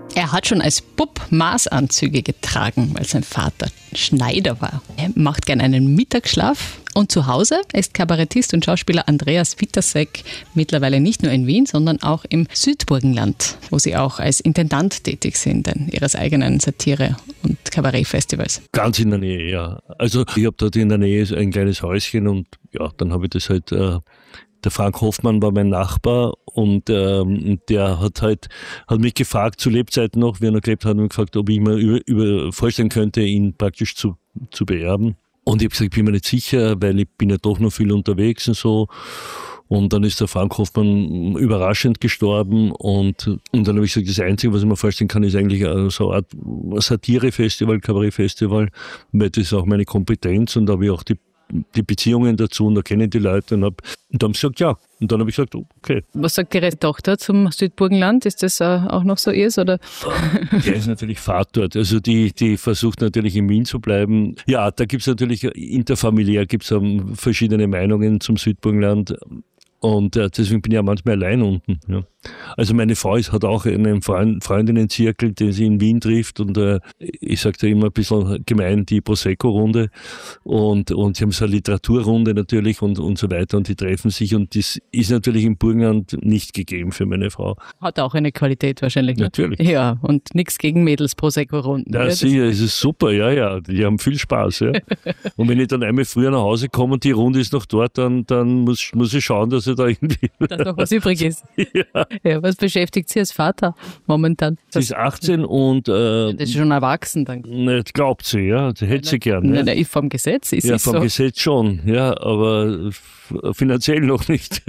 Er hat schon als Bub Maßanzüge getragen, weil sein Vater Schneider war. Er macht gern einen Mittagsschlaf und zu Hause ist Kabarettist und Schauspieler Andreas Witasek mittlerweile nicht nur in Wien, sondern auch im Südburgenland, wo sie auch als Intendant tätig sind, ihres eigenen Satire- und Kabarettfestivals. Ganz in der Nähe, ja. Also ich habe dort in der Nähe ein kleines Häuschen und ja, dann habe ich das halt... Der Frank Hoffmann war mein Nachbar und der hat mich gefragt, zu Lebzeiten noch, wie er noch gelebt hat, und gefragt, ob ich mir vorstellen könnte, ihn praktisch zu beerben. Und ich habe gesagt, ich bin mir nicht sicher, weil ich bin ja doch noch viel unterwegs und so. Und dann ist der Frank Hoffmann überraschend gestorben und dann habe ich gesagt, das Einzige, was ich mir vorstellen kann, ist eigentlich so eine Art Satire-Festival, Kabarett-Festival, weil das ist auch meine Kompetenz und da habe ich auch die Beziehungen dazu und da kenne ich die Leute und dann haben sie gesagt, ja. Und dann habe ich gesagt, okay. Was sagt Ihre Tochter zum Südburgenland? Ist das auch noch so ihrs, oder? Der ist natürlich Vater. Also die versucht natürlich in Wien zu bleiben. Ja, da gibt es natürlich interfamiliär verschiedene Meinungen zum Südburgenland. Und deswegen bin ich ja manchmal allein unten. Ja. Also meine Frau hat auch einen Freundinnenzirkel, den sie in Wien trifft und ich sage da immer ein bisschen gemein, die Prosecco-Runde und sie haben so eine Literaturrunde natürlich und so weiter und die treffen sich und das ist natürlich im Burgenland nicht gegeben für meine Frau. Hat auch eine Qualität wahrscheinlich. Ne? Natürlich. Ja, und nichts gegen Mädels Prosecco-Runden. Ja, sicher, es ist super, ja, die haben viel Spaß. Ja. Und wenn ich dann einmal früher nach Hause komme und die Runde ist noch dort, dann muss ich schauen, dass ich da irgendwie... Dass noch was übrig ist. Ja, was beschäftigt Sie als Vater momentan? Sie ist 18 und... das ist schon erwachsen dann. Nicht glaubt sie, ja. Das hätte sie gern. Ja. Vom Gesetz ist es so. Ja, vom Gesetz schon, ja, aber finanziell noch nicht.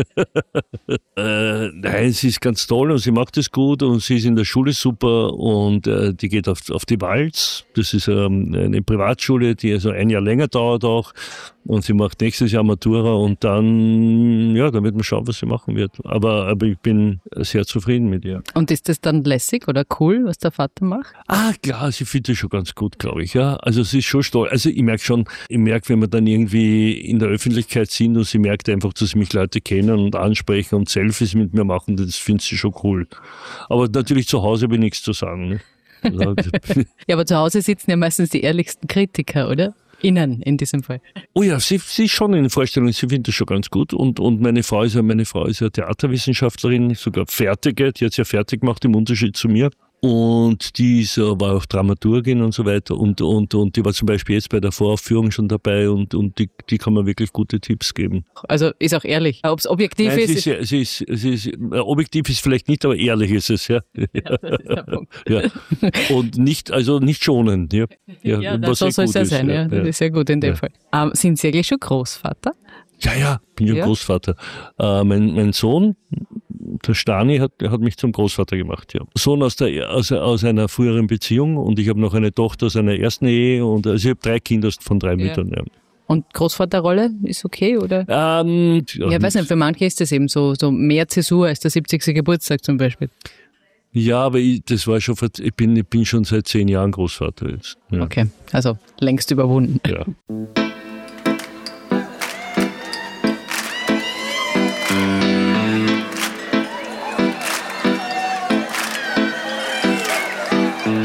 Nein, sie ist ganz toll und sie macht es gut und sie ist in der Schule super und die geht auf die Walz. Das ist eine Privatschule, die also ein Jahr länger dauert auch. Und sie macht nächstes Jahr Matura und dann wird man schauen, was sie machen wird. Aber ich bin sehr zufrieden mit ihr. Und ist das dann lässig oder cool, was der Vater macht? Ah, klar, sie findet es schon ganz gut, glaube ich, ja. Also sie ist schon stolz. Also ich merke, wenn wir dann irgendwie in der Öffentlichkeit sind und sie merkt einfach, dass mich Leute kennen und ansprechen und Selfies mit mir machen, das findet sie schon cool. Aber natürlich zu Hause habe ich nichts zu sagen. Ne? Ja, aber zu Hause sitzen ja meistens die ehrlichsten Kritiker, oder? Ihnen in diesem Fall. Oh ja, sie ist schon in der Vorstellung, sie findet das schon ganz gut und meine Frau ist ja Theaterwissenschaftlerin, sogar fertige, die hat es ja fertig gemacht im Unterschied zu mir. Und die war auch Dramaturgin und so weiter und die war zum Beispiel jetzt bei der Voraufführung schon dabei und die kann mir wirklich gute Tipps geben. Also ist auch ehrlich. Ob es objektiv ist? Sie ist objektiv ist vielleicht nicht, aber ehrlich ist es, ja. Ja, das ist der Punkt. Ja. Und nicht schonend, ja. Ja, das soll es ja sein, ja. Das ist ja gut in dem Fall. Sind Sie eigentlich schon Großvater? Ja, bin schon Großvater. Mein Sohn, der Stani, hat mich zum Großvater gemacht, ja. Sohn aus einer früheren Beziehung und ich habe noch eine Tochter aus einer ersten Ehe und also ich habe 3 Kinder von 3 Müttern, ja. Und Großvaterrolle ist okay, oder? Weiß nicht, für manche ist das eben so mehr Zäsur als der 70. Geburtstag zum Beispiel. Ja, aber ich bin schon seit 10 Jahren Großvater jetzt. Ja. Okay, also längst überwunden. Ja.